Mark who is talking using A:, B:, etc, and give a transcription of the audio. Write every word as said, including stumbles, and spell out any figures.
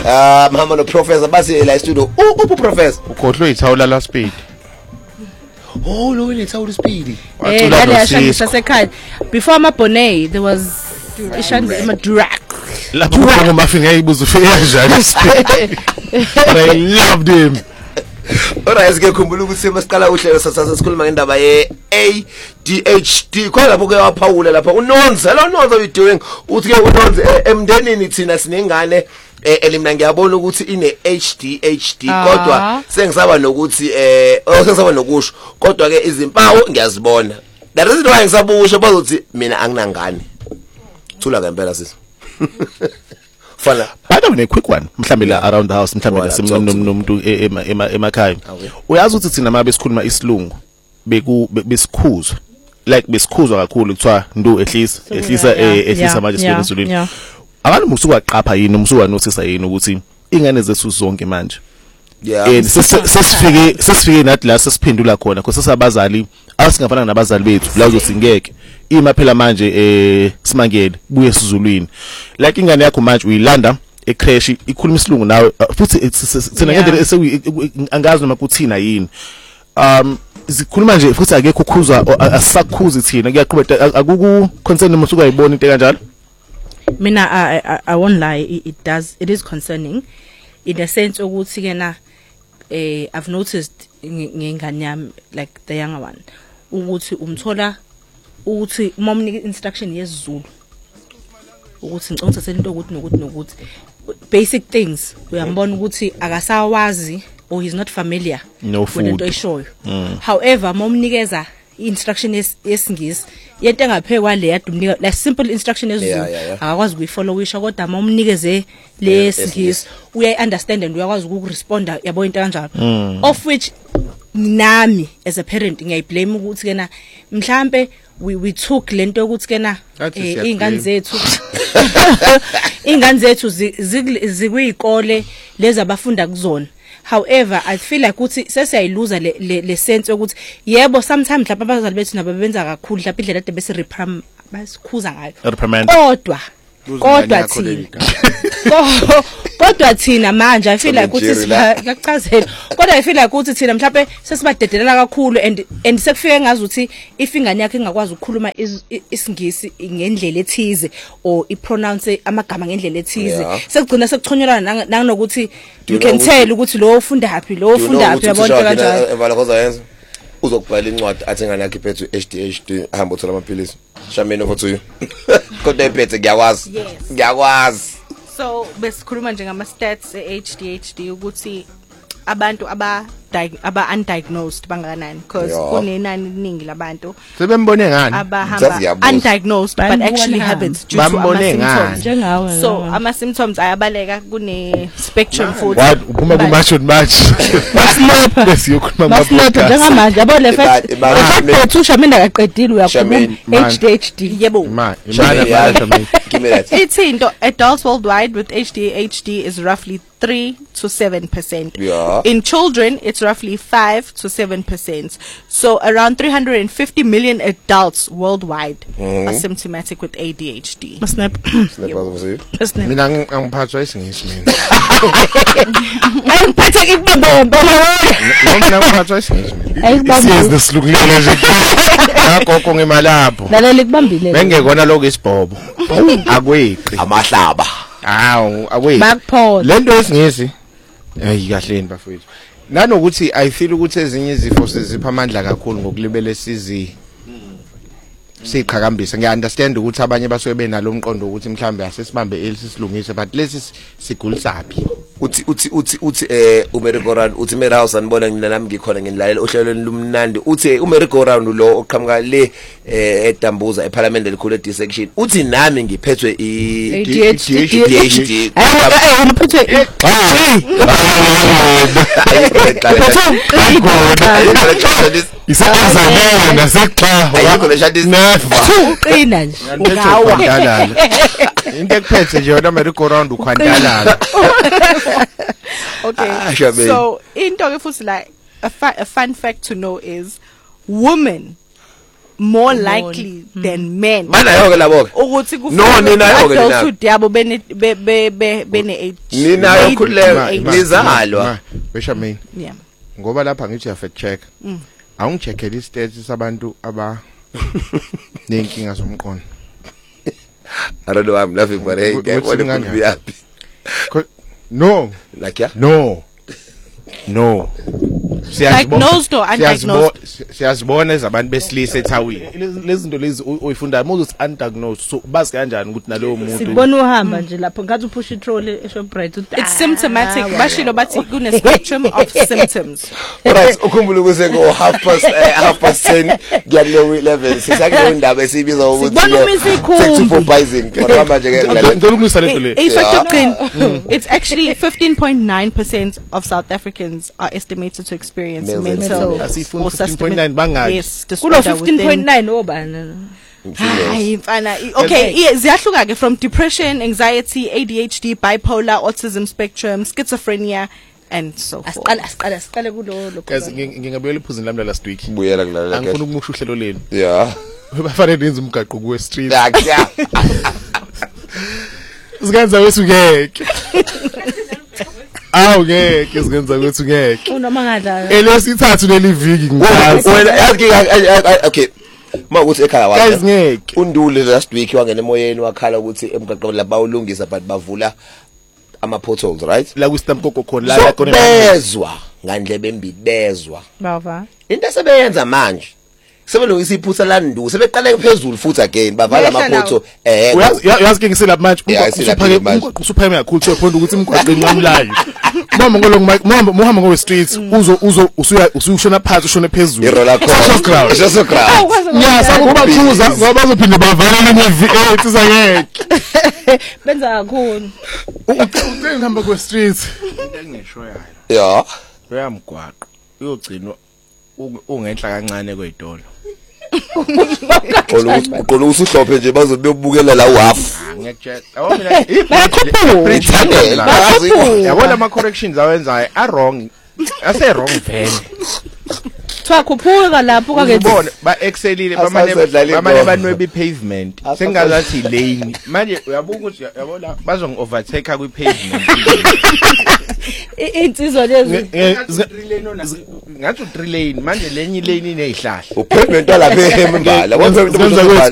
A: Ah mama no professor basi la studio. Uphi professor?
B: Ukhohlwe ithawula la speed.
A: Oh lo ile thawula speed.
C: Eh la yashangisa sekhaya. Before amabone there was ishangisa ama Durac.
B: Lapho khona mafi ngayibuza ufike kanjani speed. But I loved him.
A: Ora esike khumbula ukuthi masiqala uhlelo sasasa sikhuluma ngendaba ye A D H D khona lapho ke waphawula lapha uNonze lo Nonze we doing uthi ke uNonze emndenini thina sinengane elimna ngiyabona ukuthi ine H D H D kodwa sengisaba nokuthi eh sengisaba nokusho kodwa ke izimpawu ngiyazibona that is why ngisabusha bazothi mina anginangane thula ngempela sisi Fala.
B: I don't know a quick one. Mhlambe la around the house mhlambe simncane nomuntu emakhaya. Uyazi ukuthi thina mabe sikhuluma isilungu beku besikhuzwa. Like besikhuzwa kakhulu kuthiwa ndu ehlisa ehlisa ehlisa manje sibone isilungu. Abantu musuku waqapha yini umusuku wanosisa yini ukuthi ingane zethu zonke manje.
A: Yeah.
B: Eh sesifike sesifike nathi la sesiphendula khona because sesabazali asingafana nabazali bethu la uzothi ngeke ima phela manje eh simangele buye sizulwini like ingane yakho manje uyilanda ecrash ikhuluma isilungu nawe futhi thina ngendlela angazi noma kuthina yini um zikhuluma nje futhi akekho ukhuzwa asakhuzi thina kuyaqhubeka akuku concern umusuku ayibona into kanjalo.
C: Mina I, I I won't lie it, it does it is concerning in the sense ukuthi ke na eh I've noticed ngengane yami like the younger one ukuthi umthola ukuthi uma umnika instruction yesiZulu ukuthi ngicongisa sento ukuthi nokuthi nokuthi basic things uyambona ukuthi akasawazi or he's not familiar
B: no
C: with into eshoyo. mm. However momnikeza instruction yesingisi yento engaphekwa le yadumnika like simple instruction yesiZulu akakwazi ukuyifollowisha kodwa momnikeze lesingisi uyayi understand and uyakwazi ukuresponda yabo into kanjalo of which nami as a parent ngiyayiblame ukuthi kena mhlambe we we took lento ukuthi kena ingane zethu ingane zethu zikuyikole lezi abafunda kuzona. However I feel like ukuthi sesiyayiluza le le sense ukuthi yebo sometimes lapha abazali bethu nabo benza kakhulu lapha indlela ade bese reprim basikhuza ngayo kodwa kodwa thina kodwa thina manje I feel like ukuthi siyachazela kodwa I feel like ukuthi thina mhlawumbe sesibadedelela kakhulu and and sekufike ngazi ukuthi if ingane yakhe ingakwazi ukukhuluma isingisi ngendlela ethize or ipronounce amagama ngendlela ethize sekugcina sekuchonyelana nanokuthi you can tell ukuthi lo ufunda happy lo ufunda happy yabona kanjalo
A: evalakhoza uzokubhala incwadi athi ngane yakhe iphethwe H D H D ahamba uthola amaphilisi shameni over to you kodwa iphethe ngiyakwazi ngiyakwazi.
C: So besikhuluma nje ngama stats e H D H D ukuthi abantu aba aba undiagnosed bangakanani because kunenani liningi labantu
B: sebembone ngani
C: abahamba undiagnosed but actually have it due to ama symptoms njengawe. So ama symptoms ayabaleka kune spectrum futhi
B: uphuma ku match on match
C: masinapha
B: besiyokhuluma
C: masinapha njengamanje yabo le fact ethu shamenda kaqedile uyakhuluma H D H D yebo
B: imali
A: give me that.
C: It's into adults worldwide with H D H D is roughly three to seven percent.
A: Yeah.
C: In children it's roughly five to seven percent. So around three hundred fifty million adults worldwide mm-hmm. are symptomatic with A D H D.
A: Snap. Snap over you.
B: Mina ngiphathwa isingisi mina.
C: Ngiphatha ikubombo lo.
B: Mina ngiphathwa isingisi mina. Isize nesilukile nje. Ngakho ngemalapho.
C: Lalela ikubambile.
B: Bengekona lokho isibhobo. Akweqi
A: amahlaba.
B: Hawu akweqi.
C: Bakuphola.
B: Lento esingisi ayi kahleni bafowethu. Nanokuthi I feel ukuthi ezinye izifo sizipha amandla kakhulu ngokulibele sizi siqhakambisa. Ngiya understand ukuthi abanye basuke benalo umqondo ukuthi mhlambe asesibambe elisi silungise but lesi sigulisapi.
A: Uthi uthi uthi uthi eh uMerigo Round uthi Mary House anibona ngina nami ngikhona nginilalela ohlelweni lumnandi uthi uMerigo Round lo oqhamuka le eh eDambuza eParliament elikhulu eDissection uthi nami ngiphethwe i
C: D H D
A: eh
C: uphethwe
B: isenzakala nasexa
A: ayikho leshadi
C: uqina nje
B: ugawa into ekuphethe nje yona Merigo Round ukhwantalala.
C: Okay, ah, so into ke futhi like a, fa a fun fact to know is women
D: more likely than men
A: banayo ke labo ke
D: ukuthi
A: no ninayo ke ninayo
D: adulthood yabo bene be be be bene age
A: ninayo khuleka nizalwa
E: besha mina
D: yeah
E: ngoba lapha ngithi ya fact check awungicheckele istats sabantu aba nenkinga zomqondo
A: I don't know why I'm laughing but hey ngiyabona kuyapi
E: no
A: like yeah
E: no no
D: diagnosed or undiagnosed
E: siyazibona ezabantu besilisa ethawini
B: lezi zinto lezi uyifunda moses undiagnosed so bazi kanjani ukuthi nalowo muntu
C: sibona uhamba nje lapho ngathi upusha itroll eShoprite
D: it's symptomatic bashilo bathi kune spectrum of symptoms
A: right ukhumbula ukuze ngo half past half past ten ngiyalewo eleven sisakule indaba esibiza ukuthi sexual poisoning kodwa manje ke
B: ngicela ukulisa lento le
D: it's actually fifteen point nine percent of South Africans are estimated to experience mental, mental
B: or fifteen point nine bangaki
D: yes
C: kulo fifteen point nine obana
D: hayi mfana okay ziyahluka ke from depression anxiety A D H D bipolar autism spectrum schizophrenia and so forth
C: asiqala asiqala asiqale kulo lokho
B: guys ngingabuyela iphuzini lami last week
A: buyela kulala
B: angifuna ukumusha uhlelo leni
A: yeah
B: bafanele nenze umgaqo kuwe street
A: yeah
B: sigenza wethu ngeke awu ngeke sigenza kwethu ngeke
C: unoma ngadla
B: elesithathu leli viki ngazi
A: wena yazi okay mawukuthi ekhaya
B: guys
A: wakhe
B: ngeke
A: undule last week wangena emoyeni wakhala ukuthi emgaqweni lapha ulungisa but bavula ama portals right
B: la ku stamp koko khona la khona
A: bezwa ngandlebe embi bezwa
C: bava
A: into esebenza manje sebelo isiphutha la ndu sebeqale phezulu futhi again bavala ama portal eh
B: uyazi uyazi ke ngiselapha manje usuphake usuphake kakhulu to point ukuthi imgwaqeni ngamlayo mama ngolo mama muhamba ngowe streets uzo uzo usuya usushona phansi ushona phezulu
A: iroller coaster just crowd
B: nyasa ngoba chuza ngoba bazophinde bavala lenye V eight izangeke
C: benza kakhulu
B: ucela ngihamba kwe streets into engishoyayo
A: yeah
E: uyamgwaqo uyogcinwa ungenhla kancane kwedolo
A: olukuthi uqola usuhlophe nje bazobebukela la uhalf
E: ngiyakutshela yabo mina yabona ama corrections awenzayo are wrong ase wrong vele
C: twakhuphuka lapho ka ke
E: ubone ba excelile bamane bamane banwebe pavement sengazathi lane manje uyabuka ukuthi yabona bazongi overtake kwi pavement
C: insizwa lezi
E: ngathi u three lane manje lenye lane inezihlahla
A: upavement lapha eMbala